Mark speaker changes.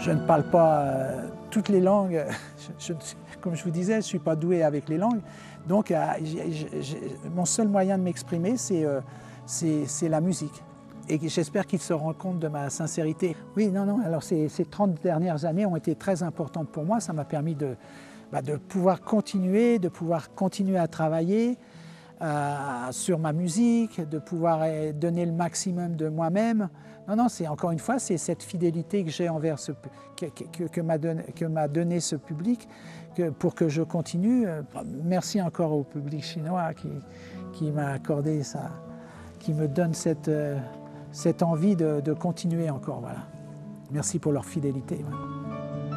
Speaker 1: Je ne parle pas toutes les langues. Comme je vous disais, je ne suis pas doué avec les langues. Donc, mon seul moyen de m'exprimer, c'est la musique. Et j'espère qu'ils se rendent compte de ma sincérité. Oui, non, alors ces 30 dernières années ont été très importantes pour moi. Ça m'a permis de pouvoir continuer à travailler sur ma musique, de pouvoir donner le maximum de moi-même. Non, c'est encore une fois, c'est cette fidélité que j'ai envers que m'a donné ce public pour que je continue. Merci encore au public chinois qui m'a accordé ça, qui me donne cette envie de continuer encore. Voilà. Merci pour leur fidélité. Voilà.